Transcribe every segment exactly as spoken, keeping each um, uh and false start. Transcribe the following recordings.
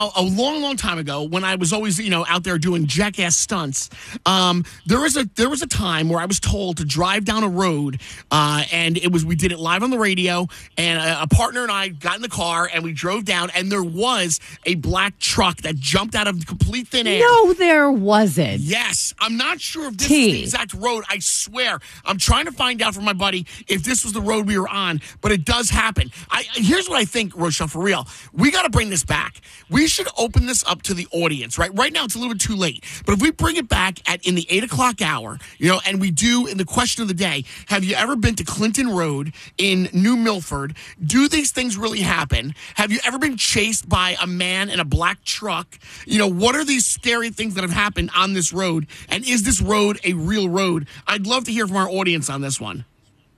a long, long time ago, when I was always, you know, out there doing jackass stunts, um, there was a there was a time where I was told to drive down a road, uh, and it was we did it live on the radio, and a, a partner and I got in the car and we drove down, and there was a black truck that jumped out of complete thin air. No, there wasn't. Yes, I'm not sure if this T. is the exact road. I swear, I'm trying to find out from my buddy if this was the road we were on, but it does happen. I here's what I think, Rochelle, for real, we got to bring this back. We should open this up to the audience, right? Right now, it's a little bit too late. But if we bring it back at in the eight o'clock hour, you know, and we do in the question of the day, have you ever been to Clinton Road in New Milford? Do these things really happen? Have you ever been chased by a man in a black truck? You know, what are these scary things that have happened on this road? And is this road a real road? I'd love to hear from our audience on this one.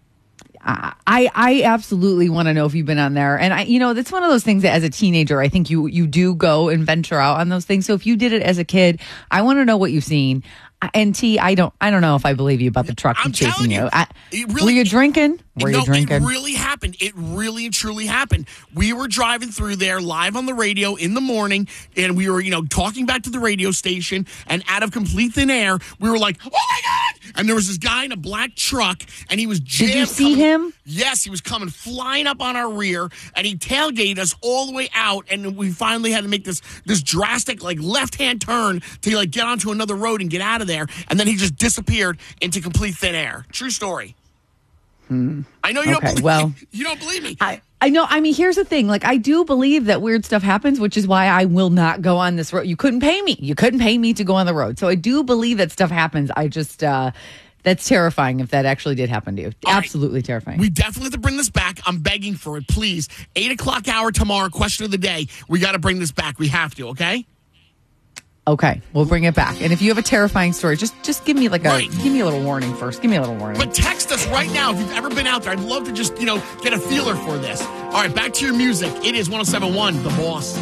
I I absolutely want to know if you've been on there. And I, you know, that's one of those things that as a teenager, I think you, you do go and venture out on those things. So if you did it as a kid, I want to know what you've seen. And T, I don't, I don't know if I believe you about the truck I'm chasing you. you I, really, were you drinking? Were no, you drinking? It really happened. It really and truly happened. We were driving through there live on the radio in the morning, and we were, you know, talking back to the radio station, and out of complete thin air, we were like, oh my God! And there was this guy in a black truck, and he was jammed. Did you see coming, him? Yes, he was coming flying up on our rear, and he tailgated us all the way out, and we finally had to make this this drastic, like, left-hand turn to, like, get onto another road and get out of there, and then he just disappeared into complete thin air. True story. Hmm. I know you okay, don't believe well, me. You don't believe me. I, I know. I mean, here's the thing. Like, I do believe that weird stuff happens, which is why I will not go on this road. You couldn't pay me. You couldn't pay me to go on the road. So I do believe that stuff happens. I just, uh, that's terrifying if that actually did happen to you. All Absolutely right. terrifying. We definitely have to bring this back. I'm begging for it, please. Eight o'clock hour tomorrow, question of the day. We got to bring this back. We have to, okay? Okay, we'll bring it back. And if you have a terrifying story, just just give me like a right. give me a little warning first. Give me a little warning. But text us right now if you've ever been out there. I'd love to just, you know, get a feeler for this. All right, back to your music. It is one oh seven point one, The Boss.